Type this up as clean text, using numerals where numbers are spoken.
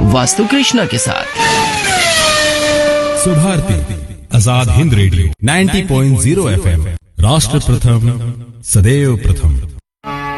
वास्तु कृष्णा के साथ। Subharti Azad Hind radio 90.0 FM, राष्ट्र प्रथम सदैव प्रथम।